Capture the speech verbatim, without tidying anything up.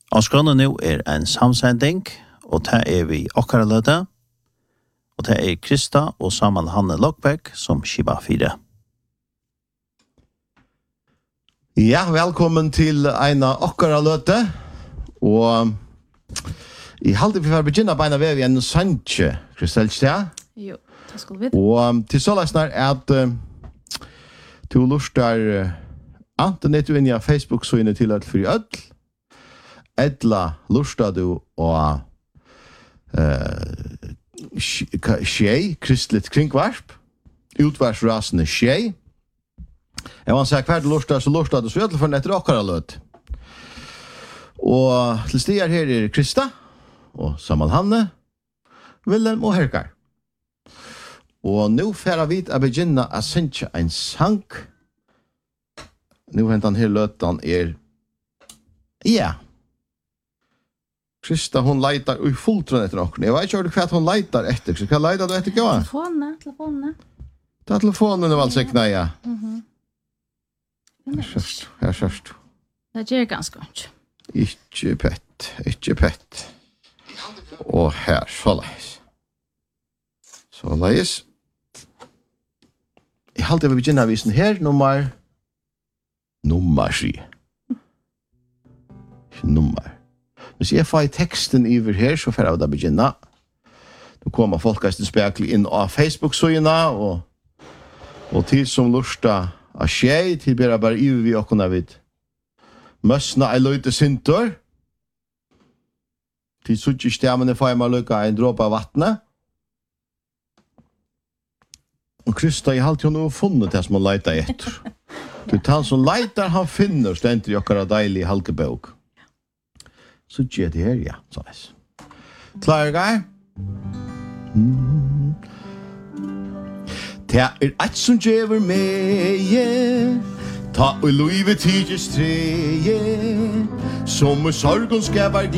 Og skrånne nå er en samsending, og det er vi okkara løte, og det er Krista og Saman Hanne Lokbæk som skiba fire. Ja, velkommen til Eina okkara løte, og i halvdelen vi får begynne på en av vi en sanje, Kristelstad. Jo, det skulle vi. Og til så løsner er at uh, du lustar uh, enten er du inn i Facebook-søgene til at for i ødel, edla lustar du og uh, skjei, kristligt kringvarp, utvarsrasende skjei. Jeg vil si hver du lustar, så lustar du så ødel for en etter okkara løt. Og til stier her er Krista, og Saman Hanne, Wilhelm og Herkar. Og nå får vi å begynne å synge en sang. Nå hentan her løtan er ja. Krista, hun leitar i fulltrån etter okken. Jeg vet ikke hva hun leitar etter. Så hva leitar du etter, hva? Telefonene, telefonene. Det er telefonen, vel sikkert, nei, ja. Mhm. Her sørst, her sørst. Det gjør ganske godt. Ikke pett, ikke pett. Og her, så leis. Så leis. Jeg halte vi begynner visen her, nummer nummer sju. Nummer. Hvis jeg får teksten over her, så får jeg da begynne. Nå kommer folk til spekler inn av Facebook-søgene, og, og til som lusta av skjei, til bare bare over vi åkene vidt. Møsna er løyte sintor. Til suttje stemmene får jeg meg lukka en dråp av vattnet. Og Krista, jeg har alltid noe funnet det som han leiter etter. Det er han som leiter, han finner, stender i okkara deilig halkebøk. Suttje er det her, ja, sånn er det. Klarer jeg? Mm. Det er et som djever med, ta og løyve tidsstreje, som sorgen skal være